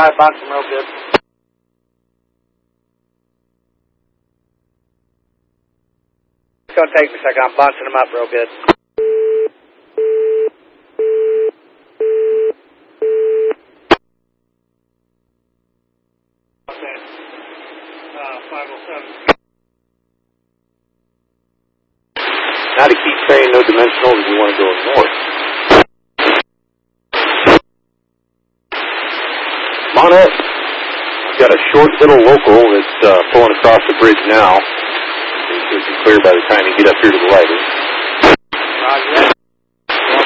Alright, box them real good. It's gonna take me a second. I'm boxing them up real good. Okay. 507. Now to keep train, no dimensional, we want to go north. Monette, I've got a short little local that's pulling across the bridge now. It should be clear by the time you get up here to the light. Roger that.